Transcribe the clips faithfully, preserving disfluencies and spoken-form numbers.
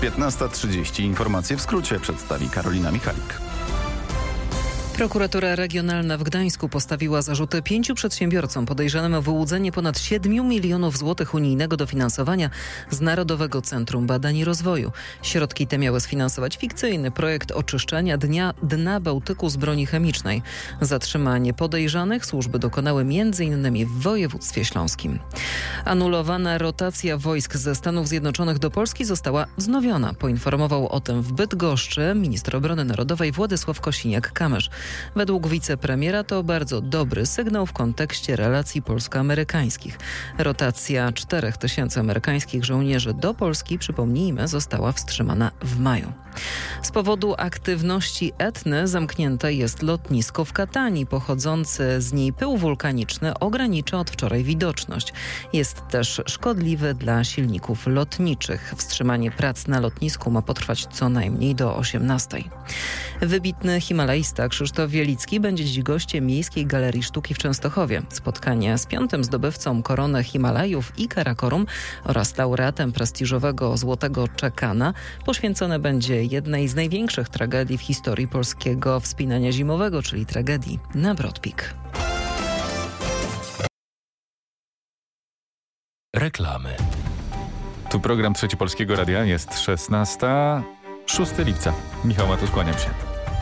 piętnasta trzydzieści. Informacje w skrócie przedstawi Karolina Michalik. Prokuratura Regionalna w Gdańsku postawiła zarzuty pięciu przedsiębiorcom podejrzanym o wyłudzenie ponad siedmiu milionów złotych unijnego dofinansowania z Narodowego Centrum Badań i Rozwoju. Środki te miały sfinansować fikcyjny projekt oczyszczania dnia, dna Bałtyku z broni chemicznej. Zatrzymanie podejrzanych służby dokonały m.in. w województwie śląskim. Anulowana rotacja wojsk ze Stanów Zjednoczonych do Polski została wznowiona. Poinformował o tym w Bydgoszczy minister obrony narodowej Władysław Kosiniak-Kamysz. Według wicepremiera to bardzo dobry sygnał w kontekście relacji polsko-amerykańskich. Rotacja czterech tysięcy amerykańskich żołnierzy do Polski, przypomnijmy, została wstrzymana w maju. Z powodu aktywności Etny zamknięte jest lotnisko w Katanii. Pochodzący z niej pył wulkaniczny ogranicza od wczoraj widoczność. Jest też szkodliwy dla silników lotniczych. Wstrzymanie prac na lotnisku ma potrwać co najmniej do osiemnastej. Wybitny himalaista Krzysztof Wielicki będzie dziś gościem Miejskiej Galerii Sztuki w Częstochowie. Spotkanie z piątym zdobywcą korony Himalajów i Karakorum oraz laureatem prestiżowego Złotego Czekana poświęcone będzie jednej z największych tragedii w historii polskiego wspinania zimowego, czyli tragedii na Broad Peak. Reklamy. Tu program Trzeci Polskiego Radia, jest szesnasta, szóstego lipca. Michał Matus, kłaniam się.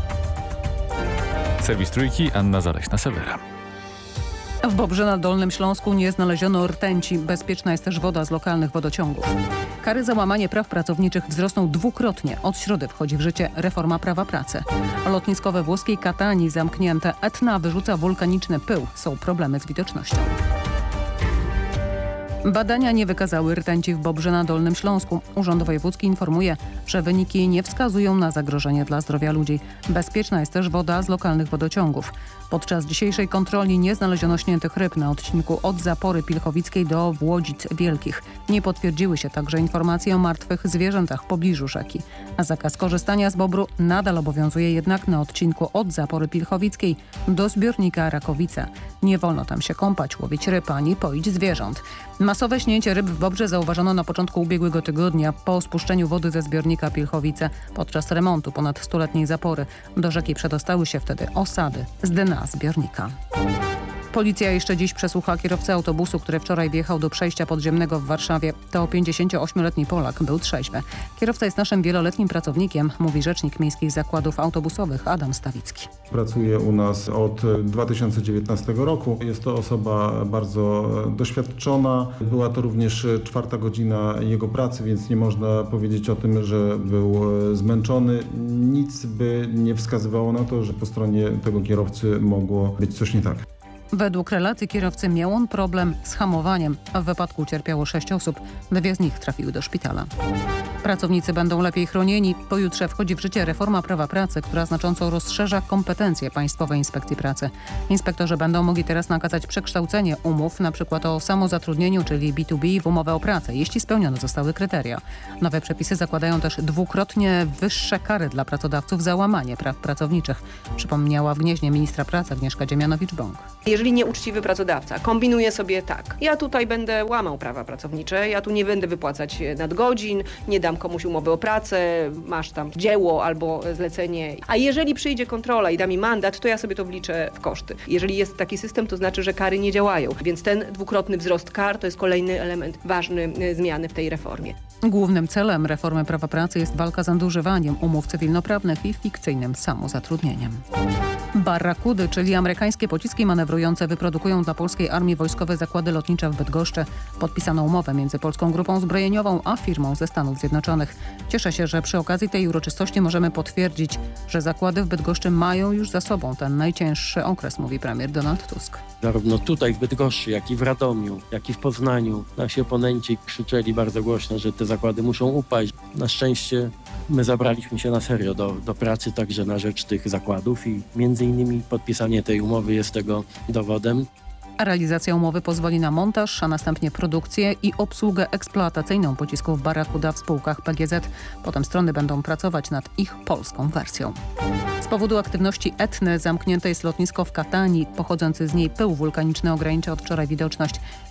Serwis Trójki, Anna Zaleśna-Sewera. W Bobrze na Dolnym Śląsku nie znaleziono rtęci. Bezpieczna jest też woda z lokalnych wodociągów. Kary za łamanie praw pracowniczych wzrosną dwukrotnie. Od środy wchodzi w życie reforma prawa pracy. Lotniskowe włoskiej Katanii zamknięte. Etna wyrzuca wulkaniczny pył. Są problemy z widocznością. Badania nie wykazały rtęci w Bobrze na Dolnym Śląsku. Urząd Wojewódzki informuje, że wyniki nie wskazują na zagrożenie dla zdrowia ludzi. Bezpieczna jest też woda z lokalnych wodociągów. Podczas dzisiejszej kontroli nie znaleziono śniętych ryb na odcinku od Zapory Pilchowickiej do Włodzic Wielkich. Nie potwierdziły się także informacje o martwych zwierzętach w pobliżu rzeki. A zakaz korzystania z Bobru nadal obowiązuje jednak na odcinku od Zapory Pilchowickiej do zbiornika Rakowice. Nie wolno tam się kąpać, łowić ryb ani poić zwierząt. Masowe śnięcie ryb w Bobrze zauważono na początku ubiegłego tygodnia po spuszczeniu wody ze zbiornika Pilchowice podczas remontu ponad stuletniej zapory. Do rzeki przedostały się wtedy osady z dna zbiornika. Policja jeszcze dziś przesłucha kierowcę autobusu, który wczoraj wjechał do przejścia podziemnego w Warszawie. To pięćdziesięcioośmioletni Polak, był trzeźwy. Kierowca jest naszym wieloletnim pracownikiem, mówi rzecznik Miejskich Zakładów Autobusowych Adam Stawicki. Pracuje u nas od dwa tysiące dziewiętnastego roku. Jest to osoba bardzo doświadczona. Była to również czwarta godzina jego pracy, więc nie można powiedzieć o tym, że był zmęczony. Nic by nie wskazywało na to, że po stronie tego kierowcy mogło być coś nie tak. Według relacji kierowcy miał on problem z hamowaniem. W wypadku ucierpiało sześć osób. Dwie z nich trafiły do szpitala. Pracownicy będą lepiej chronieni. Pojutrze wchodzi w życie reforma prawa pracy, która znacząco rozszerza kompetencje Państwowej Inspekcji Pracy. Inspektorzy będą mogli teraz nakazać przekształcenie umów, np. o samozatrudnieniu, czyli B dwa B, w umowę o pracę, jeśli spełnione zostały kryteria. Nowe przepisy zakładają też dwukrotnie wyższe kary dla pracodawców za łamanie praw pracowniczych, przypomniała w Gnieźnie ministra pracy Agnieszka Dziemianowicz-Bąk. Jeżeli nieuczciwy pracodawca kombinuje sobie tak, ja tutaj będę łamał prawa pracownicze, ja tu nie będę wypłacać nadgodzin, nie dam komuś umowy o pracę, masz tam dzieło albo zlecenie, a jeżeli przyjdzie kontrola i da mi mandat, to ja sobie to wliczę w koszty. Jeżeli jest taki system, to znaczy, że kary nie działają, więc ten dwukrotny wzrost kar to jest kolejny element ważny zmiany w tej reformie. Głównym celem reformy prawa pracy jest walka z nadużywaniem umów cywilnoprawnych i fikcyjnym samozatrudnieniem. Barrakudy, czyli amerykańskie pociski manewrujące, wyprodukują dla polskiej armii wojskowe zakłady lotnicze w Bydgoszczy. Podpisano umowę między Polską Grupą Zbrojeniową a firmą ze Stanów Zjednoczonych. Cieszę się, że przy okazji tej uroczystości możemy potwierdzić, że zakłady w Bydgoszczy mają już za sobą ten najcięższy okres, mówi premier Donald Tusk. Zarówno tutaj w Bydgoszczy, jak i w Radomiu, jak i w Poznaniu nasi oponenci krzyczeli bardzo głośno, że te zakłady muszą upaść. Na szczęście my zabraliśmy się na serio do, do pracy także na rzecz tych zakładów i między innymi podpisanie tej umowy jest tego dowodem. A realizacja umowy pozwoli na montaż, a następnie produkcję i obsługę eksploatacyjną pocisków Barracuda w spółkach P G Z. Potem strony będą pracować nad ich polską wersją. Z powodu aktywności Etny zamknięte jest lotnisko w Katanii. Pochodzący z niej pył wulkaniczny ogranicza od wczoraj widoczność.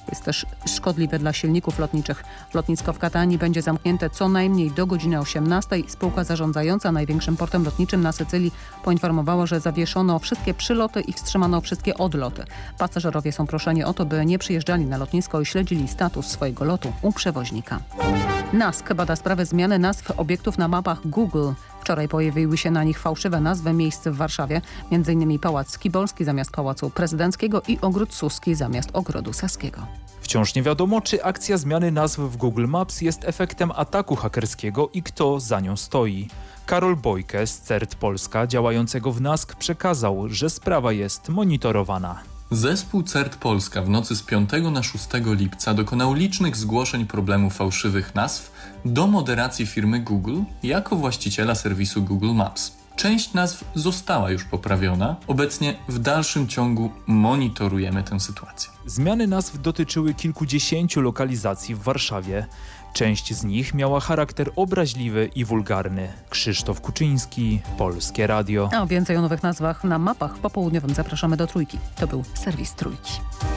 Jest też szkodliwy dla silników lotniczych. Lotnisko w Katanii będzie zamknięte co najmniej do godziny osiemnastej. Spółka zarządzająca największym portem lotniczym na Sycylii poinformowała, że zawieszono wszystkie przyloty i wstrzymano wszystkie odloty. Pasażerowie są proszeni o to, by nie przyjeżdżali na lotnisko i śledzili status swojego lotu u przewoźnika. N A S K bada sprawę zmiany nazw obiektów na mapach Google. Wczoraj pojawiły się na nich fałszywe nazwy miejsc w Warszawie, między innymi Pałac Skibolski zamiast Pałacu Prezydenckiego i Ogród Suski zamiast Ogrodu Saskiego. Wciąż nie wiadomo, czy akcja zmiany nazw w Google Maps jest efektem ataku hakerskiego i kto za nią stoi. Karol Bojke z C E R T Polska działającego w N A S K przekazał, że sprawa jest monitorowana. Zespół C E R T Polska w nocy z piątego na szóstego lipca dokonał licznych zgłoszeń problemu fałszywych nazw do moderacji firmy Google jako właściciela serwisu Google Maps. Część nazw została już poprawiona. Obecnie w dalszym ciągu monitorujemy tę sytuację. Zmiany nazw dotyczyły kilkudziesięciu lokalizacji w Warszawie. Część z nich miała charakter obraźliwy i wulgarny. Krzysztof Kuczyński, Polskie Radio. A więcej o nowych nazwach na mapach popołudniowym zapraszamy do Trójki. To był serwis Trójki.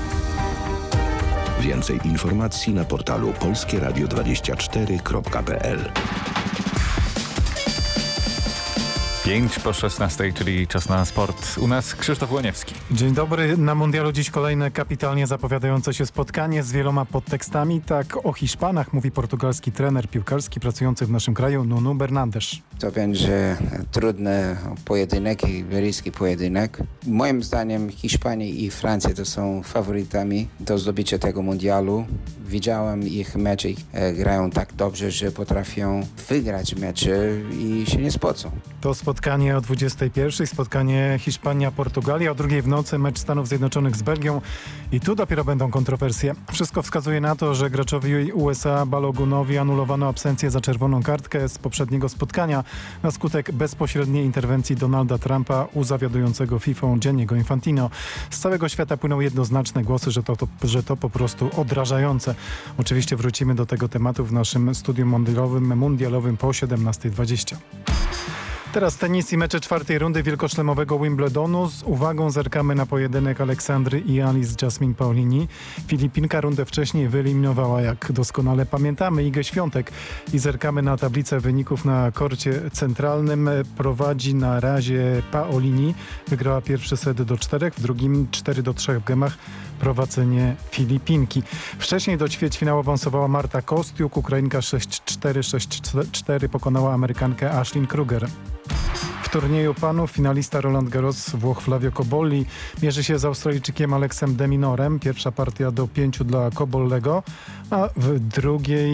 Więcej informacji na portalu polskie radio dwadzieścia cztery kropka p l. pięć po szesnastej, czyli czas na sport. U nas Krzysztof Łoniewski. Dzień dobry. Na mundialu dziś kolejne kapitalnie zapowiadające się spotkanie z wieloma podtekstami. Tak o Hiszpanach mówi portugalski trener piłkarski pracujący w naszym kraju Nuno Bernandes. To będzie trudny pojedynek i bliski pojedynek. Moim zdaniem Hiszpania i Francja to są faworytami do zdobycia tego mundialu. Widziałem ich mecze, e, grają tak dobrze, że potrafią wygrać mecze i się nie spocą. To spotkanie o dwudziestej pierwszej, spotkanie Hiszpania-Portugalia, o drugiej w nocy mecz Stanów Zjednoczonych z Belgią i tu dopiero będą kontrowersje. Wszystko wskazuje na to, że graczowi U S A Balogunowi anulowano absencję za czerwoną kartkę z poprzedniego spotkania na skutek bezpośredniej interwencji Donalda Trumpa u zawiadującego fifą Gianniego Infantino. Z całego świata płyną jednoznaczne głosy, że to, to, że to po prostu odrażające. Oczywiście wrócimy do tego tematu w naszym studium mundialowym, mundialowym po siedemnastej dwadzieścia. Teraz tenis i mecze czwartej rundy wielkoszlemowego Wimbledonu. Z uwagą zerkamy na pojedynek Aleksandry i Alice Jasmine Paolini. Filipinka rundę wcześniej wyeliminowała, jak doskonale pamiętamy, Igę Świątek. I zerkamy na tablicę wyników na korcie centralnym. Prowadzi na razie Paolini. Wygrała pierwszy set do czterech, w drugim cztery do trzech w gemach. Prowadzenie Filipinki. Wcześniej do ćwierćfinału awansowała Marta Kostiuk. Ukrainka sześć cztery, sześć cztery pokonała Amerykankę Ashlyn Kruger. W turnieju panów finalista Roland Garros Włoch Flavio Cobolli mierzy się z Australijczykiem Alexem de Minorem. Pierwsza partia do pięciu dla Cobollego, a w drugiej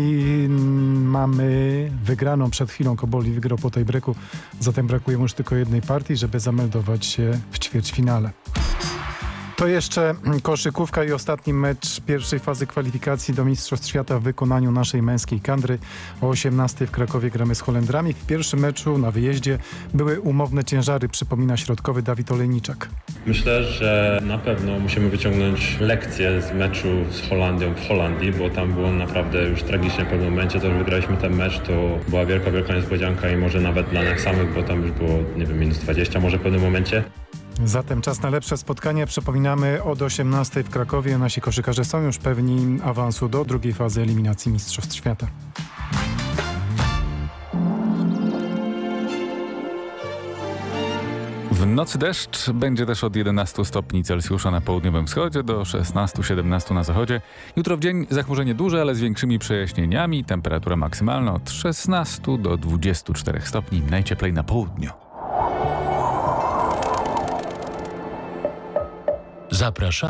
mamy wygraną przed chwilą. Cobolli wygrał po tiebreaku, zatem brakuje mu już tylko jednej partii, żeby zameldować się w ćwierćfinale. To jeszcze koszykówka i ostatni mecz pierwszej fazy kwalifikacji do Mistrzostw Świata w wykonaniu naszej męskiej kadry. O osiemnastej w Krakowie gramy z Holendrami. W pierwszym meczu na wyjeździe były umowne ciężary, przypomina środkowy Dawid Olejniczak. Myślę, że na pewno musimy wyciągnąć lekcję z meczu z Holandią w Holandii, bo tam było naprawdę już tragicznie w pewnym momencie. To, że wygraliśmy ten mecz, to była wielka, wielka niespodzianka i może nawet dla nas samych, bo tam już było, nie wiem, minus dwadzieścia może w pewnym momencie. Zatem czas na lepsze spotkanie. Przypominamy, od osiemnastej w Krakowie nasi koszykarze są już pewni awansu do drugiej fazy eliminacji Mistrzostw Świata. W nocy deszcz będzie też od jedenastu stopni Celsjusza na południowym wschodzie do szesnastu siedemnastu na zachodzie. Jutro w dzień zachmurzenie duże, ale z większymi przejaśnieniami. Temperatura maksymalna od szesnastu do dwudziestu czterech stopni. Najcieplej na południu. Zapraszam.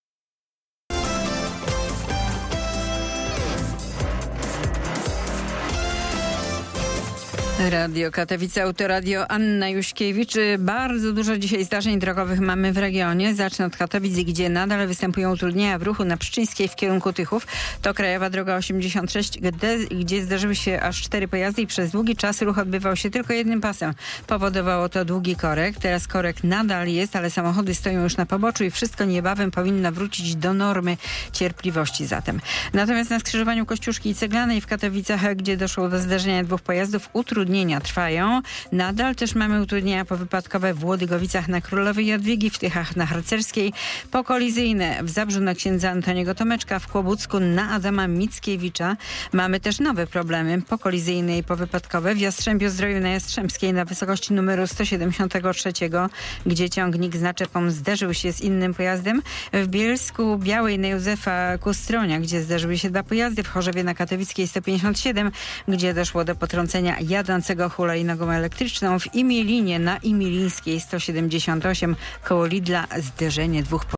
Radio Katowice, Autoradio, Anna Juśkiewicz. Bardzo dużo dzisiaj zdarzeń drogowych mamy w regionie. Zacznę od Katowic, gdzie nadal występują utrudnienia w ruchu na Pszczyńskiej w kierunku Tychów. To krajowa droga osiemdziesiąt sześć, gdzie, gdzie zdarzyły się aż cztery pojazdy i przez długi czas ruch odbywał się tylko jednym pasem. Powodowało to długi korek. Teraz korek nadal jest, ale samochody stoją już na poboczu i wszystko niebawem powinno wrócić do normy. Cierpliwości zatem. Natomiast na skrzyżowaniu Kościuszki i Ceglanej w Katowicach, gdzie doszło do zdarzenia dwóch pojazdów, utrudnienia utrudnienia trwają. Nadal też mamy utrudnienia powypadkowe w Łodygowicach na Królowej Jadwigi, w Tychach na Harcerskiej, pokolizyjne w Zabrzu na księdza Antoniego Tomeczka, w Kłobucku na Adama Mickiewicza. Mamy też nowe problemy pokolizyjne i powypadkowe w Jastrzębiu-Zdroju na Jastrzębskiej na wysokości numeru sto siedemdziesiąt trzy, gdzie ciągnik z naczepą zderzył się z innym pojazdem. W Bielsku Białej na Józefa Kustronia, gdzie zderzyły się dwa pojazdy. W Chorzowie na Katowickiej sto pięćdziesiąt siedem, gdzie doszło do potrącenia jadącego hulajnogą elektryczną. W Imilinie na Imilińskiej sto siedemdziesiąt osiem koło Lidla zderzenie dwóch pojazdów.